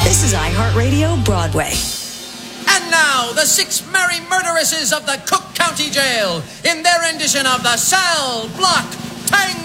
This is iHeartRadio Broadway. And now, the 6 merry murderesses of the Cook County Jail in their rendition of the Cell Block Tango.